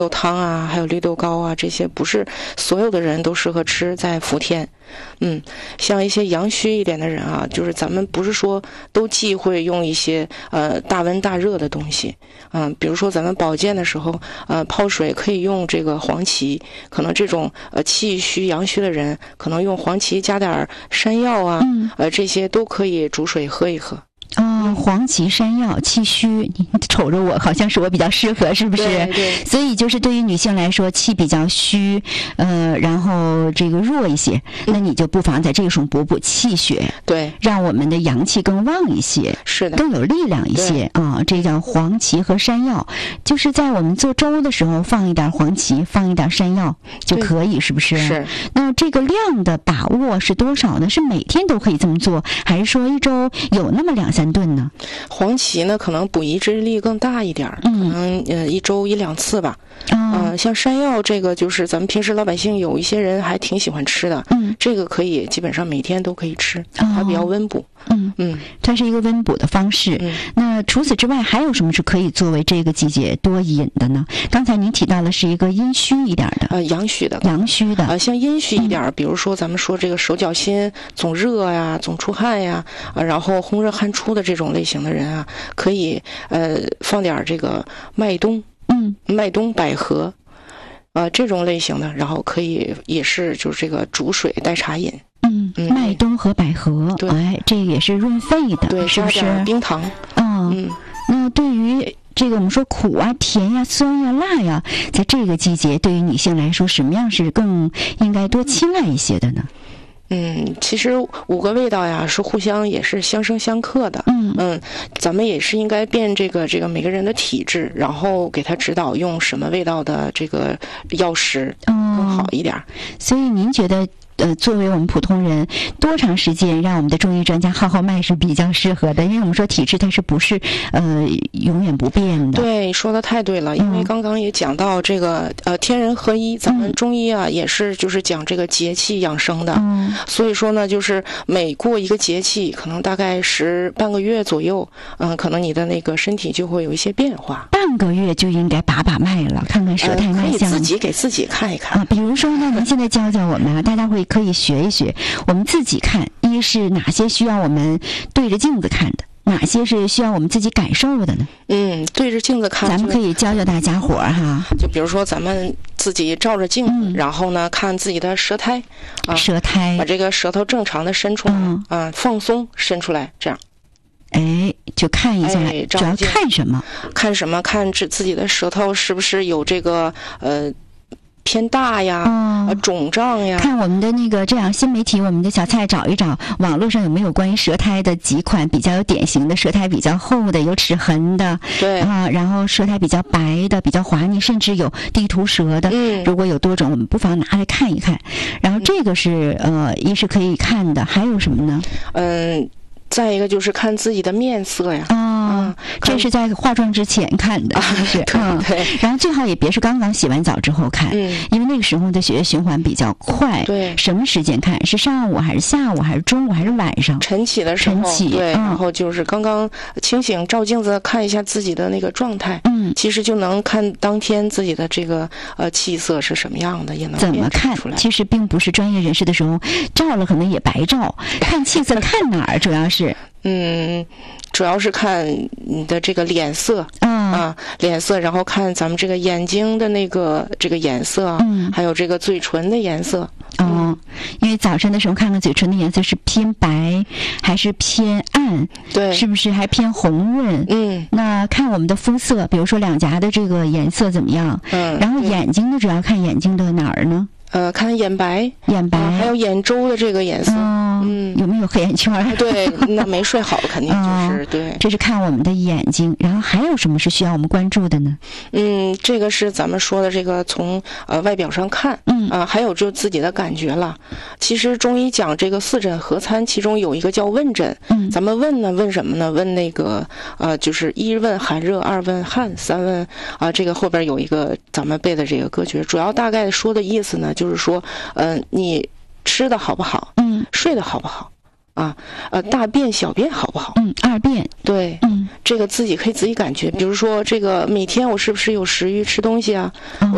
豆汤啊，还有绿豆糕啊，这些不是所有的人都适合吃在伏天。像一些阳虚一点的人啊，就是咱们不是说都忌讳用一些大温大热的东西。比如说咱们保健的时候，泡水可以用这个黄芪，可能这种气虚阳虚的人，可能用黄芪加点山药啊，这些都可以煮水喝一喝。 黄芪、山药，气虚，你瞅着我，好像是我比较适合，是不是？ 对。 所以就是对于女性来说，气比较虚，然后这个弱一些，那你就不妨在这种补气血， 对， 让我们的阳气更旺一些， 是的， 更有力量一些啊。这叫黄芪和山药，就是在我们做粥的时候放一点黄芪，放一点山药就可以，是不是？ 是。 那这个量的把握是多少呢？是每天都可以这么做，还是说一周有那么2-3顿呢？ 黄芪呢，可能补益之力更大一点，可能一周1-2次吧。像山药这个，就是咱们平时老百姓有一些人还挺喜欢吃的，这个可以基本上每天都可以吃，它比较温补。 它是一个温补的方式。那除此之外，还有什么是可以作为这个季节多饮的呢？刚才您提到的是一个阴虚一点的， 阳虚的，像阴虚一点，比如说咱们说这个手脚心总热呀，总出汗呀，然后红热汗出的这种类型的人啊，可以放点这个麦冬，麦冬、百合，这种类型的，然后可以也是就是这个煮水代茶饮。 麦冬和百合， 对， 这也是润肺的， 对， 是不是？ 加点冰糖。 那对于这个我们说苦啊、甜呀、酸呀、辣呀，在这个季节对于女性来说，什么样是更应该多青睐一些的呢？ 其实5个味道呀是互相也是相生相克的。咱们也是应该辨这个每个人的体质，然后给他指导用什么味道的这个药食更好一点。 所以您觉得作为我们普通人，多长时间让我们的中医专家号脉是比较适合的？因为我们说体质它是不是永远不变的？ 对，说的太对了。因为刚刚也讲到这个天人合一，咱们中医啊也是就是讲这个节气养生的。所以说呢，就是每过一个节气，可能大概半个月左右，可能你的那个身体就会有一些变化。 半个月就应该把脉了，看看舌苔脉象。 可以自己给自己看一看比如说呢，您现在教我们啊，大家可以学一学，我们自己看，一是哪些需要我们对着镜子看的，哪些是需要我们自己感受的呢？ 对着镜子看， 咱们可以教大家伙哈。 就比如说咱们自己照着镜子，然后呢看自己的舌苔，把这个舌头正常的伸出来，放松伸出来，这样。 就看一下，主要看什么？看自己的舌头是不是有这个偏大呀，肿胀呀。看我们的那个这样新媒体，我们的小菜找一找，网络上有没有关于舌苔的几款比较有典型的，舌苔比较厚的，有齿痕的， 对然后舌苔比较白的，比较滑腻，甚至有地图舌的。如果有多种，我们不妨拿来看一看。然后这个是一是可以看的，还有什么呢？ 再一个就是看自己的面色呀。 这是在化妆之前看的，是不是？ 对。 然后最好也别是刚刚洗完澡之后看，因为那个时候的血液循环比较快。 对。 什么时间看？是上午还是下午还是中午还是晚上？ 晨起的时候。对。然后就是刚刚清醒，照镜子看一下自己的那个状态。其实就能看当天自己的这个气色是什么样的，也能怎么看出来。其实并不是专业人士的时候照了，可能也白照。看气色看哪儿？主要是。 主要是看你的这个脸色，脸色，然后看咱们这个眼睛的这个颜色，还有这个嘴唇的颜色。 因为早晨的时候看看嘴唇的颜色是偏白还是偏暗， 对， 是不是还偏红润？那看我们的肤色，比如说两颊的这个颜色怎么样？然后眼睛呢，主要看眼睛的哪儿呢？ 看眼白，还有眼周的这个颜色。 有没有黑眼圈？ 对，那没睡好肯定就是对。 这是看我们的眼睛，然后还有什么是需要我们关注的呢？ 这个是咱们说的这个从外表上看，还有就自己的感觉了。其实中医讲这个4诊合参，其中有一个叫问诊。咱们问呢，问什么呢？问那个就是1问寒热，2问汗，3问这个后边有一个咱们背的这个歌诀，主要大概说的意思呢，就是说你吃的好不好？睡得好不好？大便小便好不好 ？2便。 对，这个自己可以自己感觉。比如说这个每天我是不是有食欲吃东西啊？